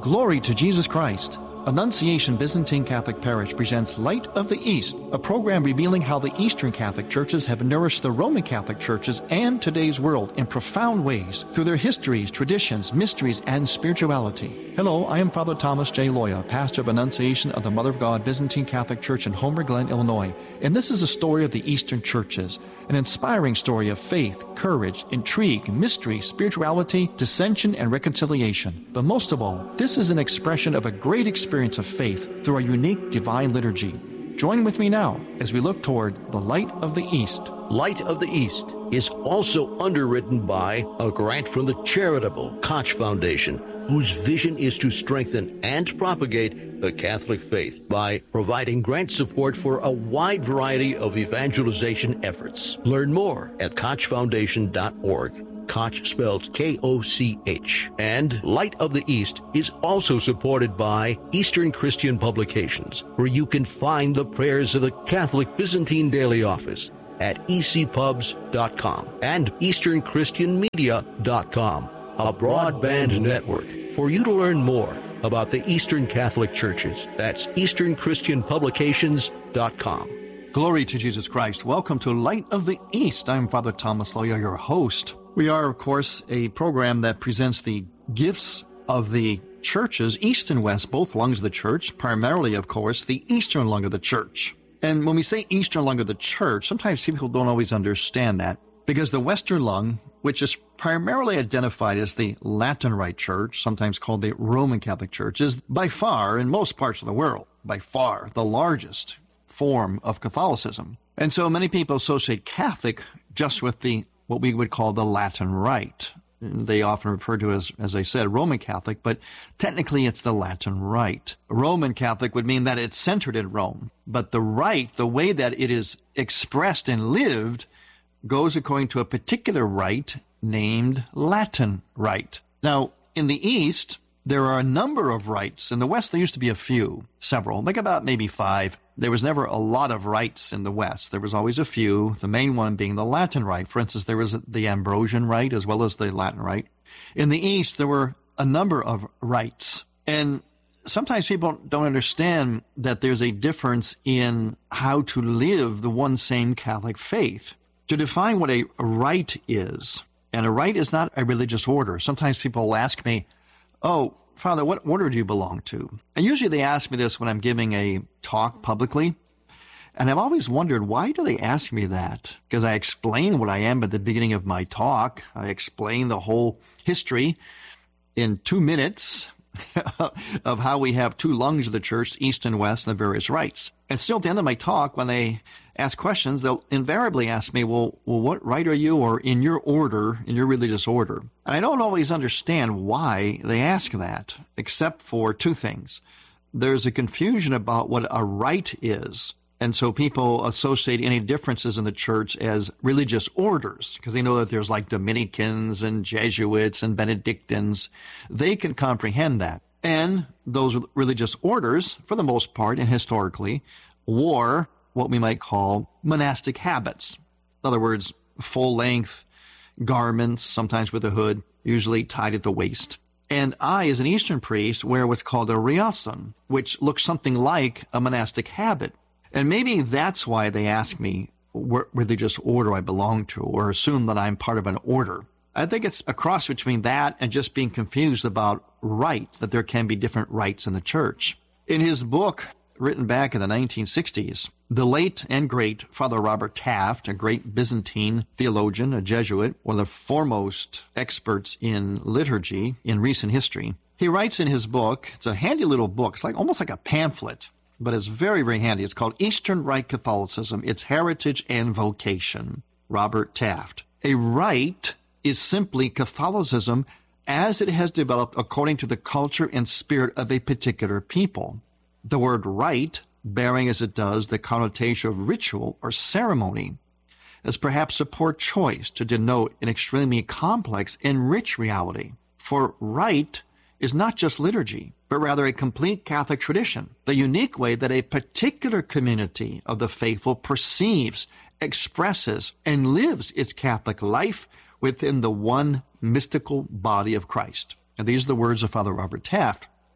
Glory to Jesus Christ. Annunciation Byzantine Catholic Parish presents Light of the East, a program revealing how the Eastern Catholic Churches have nourished the Roman Catholic Churches and today's world in profound ways through their histories, traditions, mysteries, and spirituality. Hello, I am Father Thomas J. Loya, pastor of Annunciation of the Mother of God Byzantine Catholic Church in Homer Glen, Illinois, and this is a story of the Eastern Churches, an inspiring story of faith, courage, intrigue, mystery, spirituality, dissension, and reconciliation. But most of all, this is an expression of a great experience of faith through a unique divine liturgy. Join with me now as we look toward the Light of the East. Light of the East is also underwritten by a grant from the charitable Koch Foundation, whose vision is to strengthen and propagate the Catholic faith by providing grant support for a wide variety of evangelization efforts. Learn more at kochfoundation.org. Koch spelled K-O-C-H. And Light of the East is also supported by Eastern Christian Publications, where you can find the prayers of the Catholic Byzantine Daily Office at ecpubs.com and easternchristianmedia.com, a broadband network for you to learn more about the Eastern Catholic Churches. That's easternchristianpublications.com. Glory to Jesus Christ. Welcome to Light of the East. I'm Father Thomas Loya, your host. We are, of course, a program that presents the gifts of the churches, East and West, both lungs of the church, primarily, of course, the Eastern lung of the church. And when we say Eastern lung of the church, sometimes people don't always understand that, because the Western lung, which is primarily identified as the Latin Rite Church, sometimes called the Roman Catholic Church, is by far, in most parts of the world, by far the largest form of Catholicism. And so many people associate Catholic just with what we would call the Latin Rite. They often refer to as I said, Roman Catholic, but technically it's the Latin Rite. Roman Catholic would mean that it's centered in Rome, but the rite, the way that it is expressed and lived, goes according to a particular rite named Latin Rite. Now, in the East, there are a number of rites. In the West, there used to be several, like about maybe 5. There was never a lot of rites in the West. There was always a few, the main one being the Latin Rite. For instance, there was the Ambrosian Rite as well as the Latin Rite. In the East, there were a number of rites. And sometimes people don't understand that there's a difference in how to live the one same Catholic faith. To define what a rite is, and a rite is not a religious order. Sometimes people ask me, "Oh, Father, what order do you belong to?" And usually they ask me this when I'm giving a talk publicly. And I've always wondered, why do they ask me that? Because I explain what I am at the beginning of my talk. I explain the whole history in 2 minutes of how we have 2 lungs of the church, East and West, and the various rites. And still at the end of my talk, when they ask questions, they'll invariably ask me, well, what rite are you, or in your order, in your religious order? And I don't always understand why they ask that, except for 2 things. There's a confusion about what a rite is, and so people associate any differences in the church as religious orders, because they know that there's like Dominicans and Jesuits and Benedictines. They can comprehend that. And those religious orders, for the most part and historically, wore what we might call monastic habits. In other words, full-length garments, sometimes with a hood, usually tied at the waist. And I, as an Eastern priest, wear what's called a riason, which looks something like a monastic habit. And maybe that's why they ask me what religious order I belong to, or assume that I'm part of an order. I think it's a cross between that and just being confused about rite, that there can be different rites in the church. In his book, written back in the 1960s, the late and great Father Robert Taft, a great Byzantine theologian, a Jesuit, one of the foremost experts in liturgy in recent history, he writes in his book, it's a handy little book, it's almost like a pamphlet, but it's very, very handy. It's called Eastern Rite Catholicism, Its Heritage and Vocation. Robert Taft. A rite is simply Catholicism as it has developed according to the culture and spirit of a particular people. The word rite, bearing as it does the connotation of ritual or ceremony, is perhaps a poor choice to denote an extremely complex and rich reality. For rite is not just liturgy, but rather a complete Catholic tradition, the unique way that a particular community of the faithful perceives, expresses, and lives its Catholic life within the one mystical body of Christ. And these are the words of Father Robert Taft.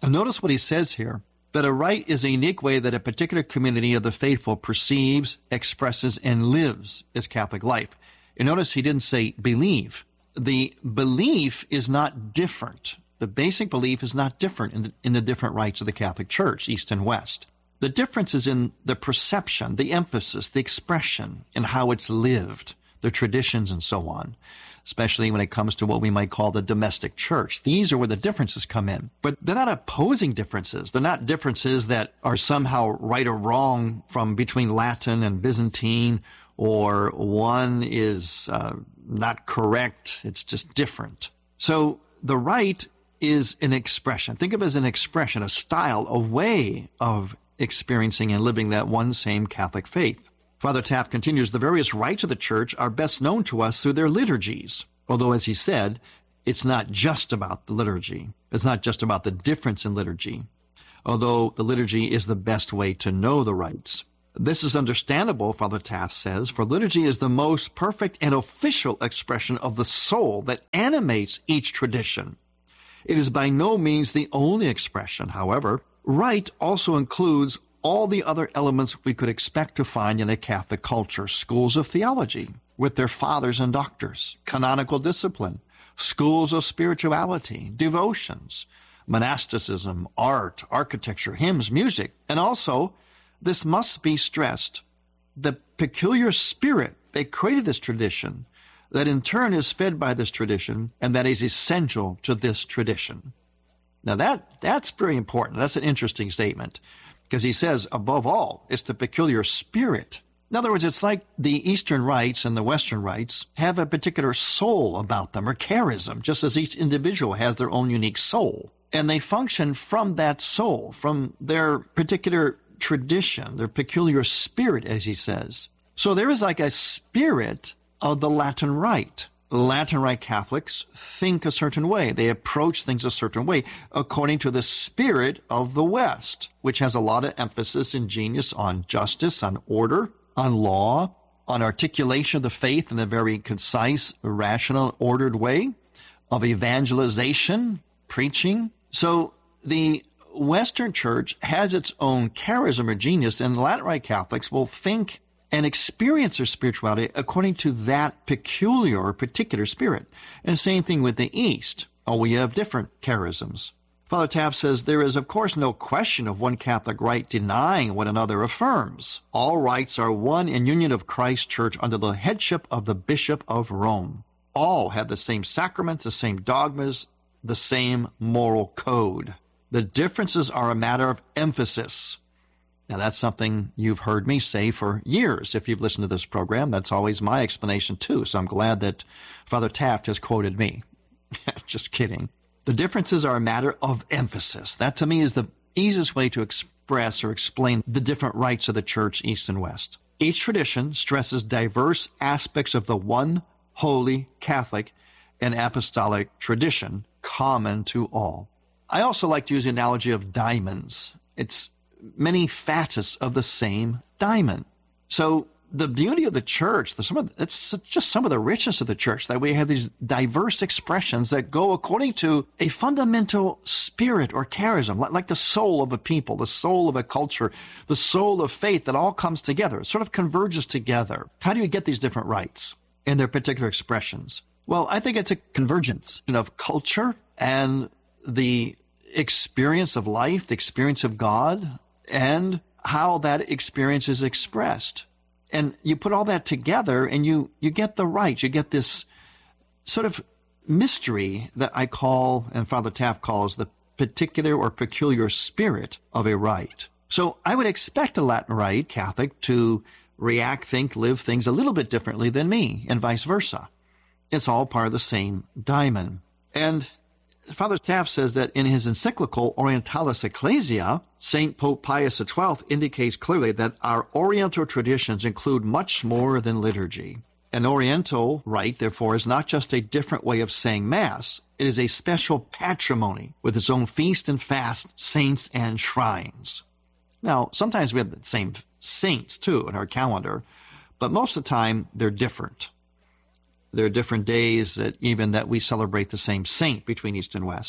And notice what he says here, that a rite is a unique way that a particular community of the faithful perceives, expresses, and lives its Catholic life. And notice he didn't say believe. The belief is not different. The basic belief is not different in the different rites of the Catholic Church, East and West. The difference is in the perception, the emphasis, the expression, and how it's lived, the traditions and so on, especially when it comes to what we might call the domestic church. These are where the differences come in. But they're not opposing differences. They're not differences that are somehow right or wrong from between Latin and Byzantine, or one is not correct. It's just different. So the rite is an expression. Think of it as an expression, a style, a way of experiencing and living that one same Catholic faith. Father Taft continues, the various rites of the Church are best known to us through their liturgies. Although, as he said, it's not just about the liturgy. It's not just about the difference in liturgy. Although the liturgy is the best way to know the rites. This is understandable, Father Taft says, for liturgy is the most perfect and official expression of the soul that animates each tradition. It is by no means the only expression, however. Rite also includes all the other elements we could expect to find in a Catholic culture. Schools of theology with their fathers and doctors, canonical discipline, schools of spirituality, devotions, monasticism, art, architecture, hymns, music. And also, this must be stressed, the peculiar spirit that created this tradition, that in turn is fed by this tradition, and that is essential to this tradition. Now that's very important. That's an interesting statement, because he says, above all, it's the peculiar spirit. In other words, it's like the Eastern rites and the Western rites have a particular soul about them, or charism, just as each individual has their own unique soul. And they function from that soul, from their particular tradition, their peculiar spirit, as he says. So there is like a spirit of the Latin Rite. Latin Rite Catholics think a certain way. They approach things a certain way according to the spirit of the West, which has a lot of emphasis and genius on justice, on order, on law, on articulation of the faith in a very concise, rational, ordered way, of evangelization, preaching. So the Western Church has its own charism or genius, and Latin Rite Catholics will think and experience their spirituality according to that peculiar or particular spirit. And same thing with the East. We have different charisms. Father Taft says, there is, of course, no question of one Catholic rite denying what another affirms. All rites are one in union of Christ's Church under the headship of the Bishop of Rome. All have the same sacraments, the same dogmas, the same moral code. The differences are a matter of emphasis. Now, that's something you've heard me say for years. If you've listened to this program, that's always my explanation, too. So I'm glad that Father Taft has quoted me. Just kidding. The differences are a matter of emphasis. That, to me, is the easiest way to express or explain the different rites of the Church, East and West. Each tradition stresses diverse aspects of the one holy Catholic and apostolic tradition common to all. I also like to use the analogy of diamonds. It's many facets of the same diamond. So the beauty of the Church, it's just some of the richness of the Church, that we have these diverse expressions that go according to a fundamental spirit or charism, like the soul of a people, the soul of a culture, the soul of faith that all comes together. It sort of converges together. How do you get these different rites and their particular expressions? Well, I think it's a convergence of culture and the experience of life, the experience of God, and how that experience is expressed. And you put all that together and you get the rite. You get this sort of mystery that I call, and Father Taft calls, the particular or peculiar spirit of a rite. So I would expect a Latin Rite Catholic to react, think, live things a little bit differently than me, and vice versa. It's all part of the same diamond. And Father Taft says that in his encyclical Orientalis Ecclesia, St. Pope Pius XII indicates clearly that our Oriental traditions include much more than liturgy. An Oriental rite, therefore, is not just a different way of saying Mass. It is a special patrimony with its own feast and fast, saints and shrines. Now, sometimes we have the same saints, too, in our calendar, but most of the time they're different. There are different days that we celebrate the same saint between East and West.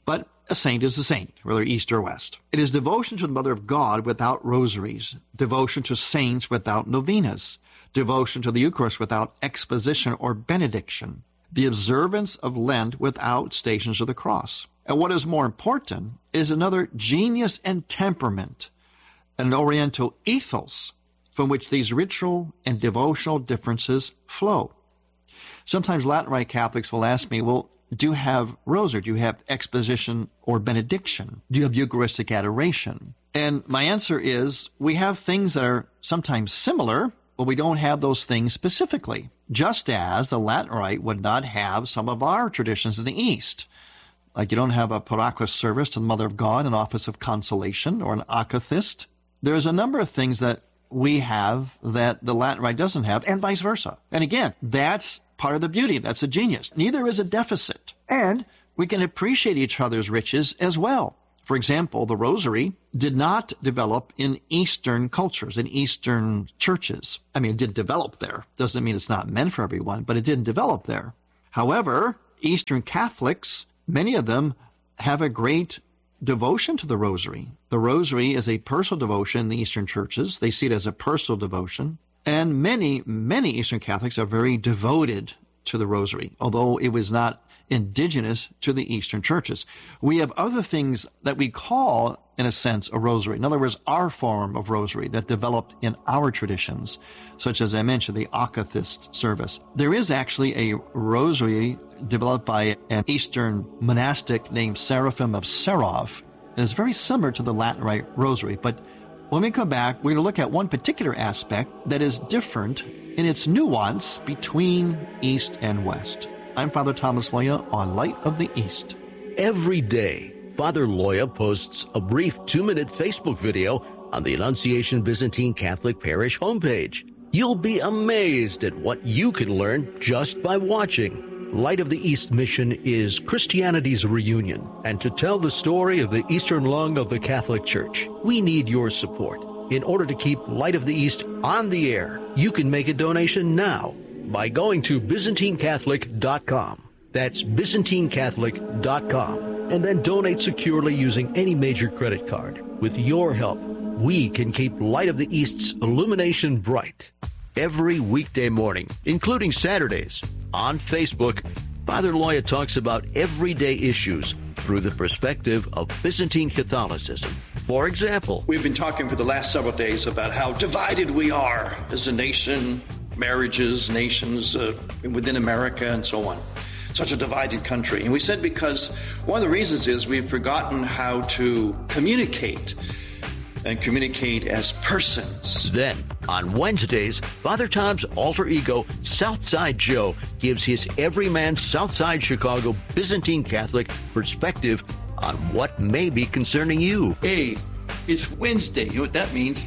But a saint is a saint, whether east or west. It is devotion to the Mother of God without rosaries, devotion to saints without novenas, devotion to the Eucharist without exposition or benediction, the observance of Lent without Stations of the Cross. And what is more important is another genius and temperament, an Oriental ethos from which these ritual and devotional differences flow. Sometimes Latin Rite Catholics will ask me, well, do you have rosary? Do you have exposition or benediction? Do you have Eucharistic adoration? And my answer is, we have things that are sometimes similar, but we don't have those things specifically. Just as the Latin Rite would not have some of our traditions in the East. Like you don't have a Paraclus service to the Mother of God, an office of consolation, or an akathist. There's a number of things that we have that the Latin Rite doesn't have, and vice versa. And again, that's part of the beauty. That's a genius. Neither is a deficit. And we can appreciate each other's riches as well. For example, the rosary did not develop in Eastern cultures, in Eastern churches. I mean, it did develop there. Doesn't mean it's not meant for everyone, but it didn't develop there. However, Eastern Catholics, many of them have a great devotion to the rosary. The rosary is a personal devotion in the Eastern churches. They see it as a personal devotion. And many, many Eastern Catholics are very devoted to the rosary, although it was not indigenous to the Eastern churches. We have other things that we call, in a sense, a rosary. In other words, our form of rosary that developed in our traditions, such as I mentioned, the akathist service. There is actually a rosary developed by an Eastern monastic named Seraphim of Serov. It is very similar to the Latin Rite rosary, but when we come back, we're going to look at one particular aspect that is different in its nuance between East and West. I'm Father Thomas Loya on Light of the East. Every day, Father Loya posts a brief 2-minute Facebook video on the Annunciation Byzantine Catholic Parish homepage. You'll be amazed at what you can learn just by watching. Light of the East mission is Christianity's reunion, and to tell the story of the Eastern lung of the Catholic Church, we need your support. In order to keep Light of the East on the air, you can make a donation now by going to ByzantineCatholic.com. That's ByzantineCatholic.com. And then donate securely using any major credit card. With your help, we can keep Light of the East's illumination bright. Every weekday morning, including Saturdays, on Facebook, Father Loya talks about everyday issues through the perspective of Byzantine Catholicism. For example, we've been talking for the last several days about how divided we are as a nation, marriages, nations within America, and so on. Such a divided country. And we said because one of the reasons is we've forgotten how to communicate and communicate as persons. Then, on Wednesdays, Father Tom's alter ego, Southside Joe, gives his everyman Southside Chicago Byzantine Catholic perspective on what may be concerning you. Hey, it's Wednesday. You know what that means?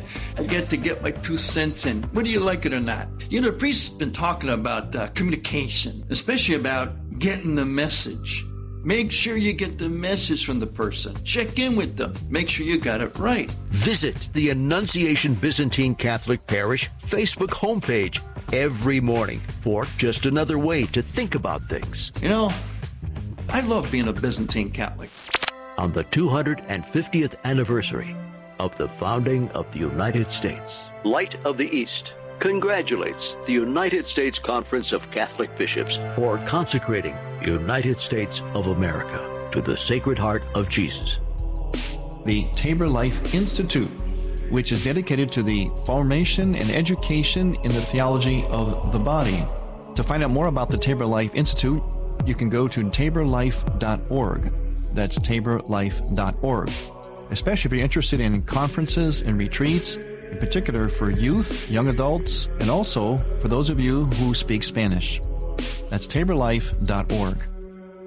I get my 2 cents in, whether you like it or not. You know, the priest's been talking about communication, especially about getting the message. Make sure you get the message from the person. Check in with them. Make sure you got it right. Visit the Annunciation Byzantine Catholic Parish Facebook homepage every morning for just another way to think about things. You know, I love being a Byzantine Catholic. On the 250th anniversary of the founding of the United States, Light of the East congratulates the United States Conference of Catholic Bishops for consecrating the United States of America to the Sacred Heart of Jesus. The Tabor Life Institute, which is dedicated to the formation and education in the theology of the body. To find out more about the Tabor Life Institute, you can go to taborlife.org. That's taborlife.org. Especially if you're interested in conferences and retreats, in particular for youth, young adults, and also for those of you who speak Spanish. That's taborlife.org.